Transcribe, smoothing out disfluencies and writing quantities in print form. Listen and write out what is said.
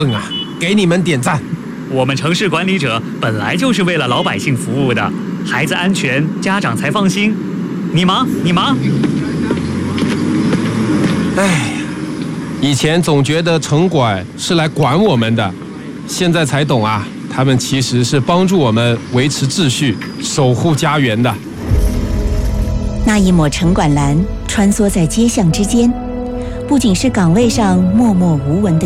啊，给你们点赞。 我们城市管理者本来就是为了老百姓服务的，孩子安全，家长才放心。你忙，你忙。 哎呀，以前总觉得城管是来管我们的，现在才懂啊，他们其实是帮助我们维持秩序、守护家园的。 那一抹城管蓝穿梭在街巷之间，不仅是岗位上默默无闻的